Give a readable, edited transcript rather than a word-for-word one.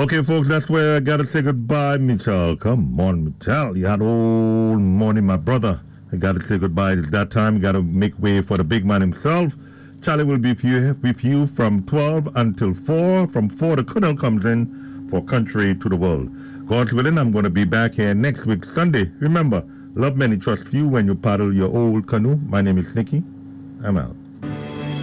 Okay, folks, that's where I gotta say goodbye, Mitchell. Come on, Mitchell. You had all morning, my brother. I gotta say goodbye. It's that time. You gotta make way for the big man himself. Charlie will be with you from 12 until 4. From 4, the Colonel comes in for Country to the World. God's willing, I'm going to be back here next week, Sunday. Remember, love many, trust few when you paddle your old canoe. My name is Nicky. I'm out.